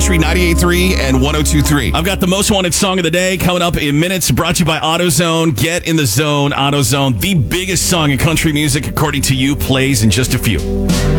Country 98.3 and 102.3. I've got the most wanted song of the day coming up in minutes, brought to you by AutoZone. Get in the zone, AutoZone. The biggest song in country music, according to you, plays in just a few.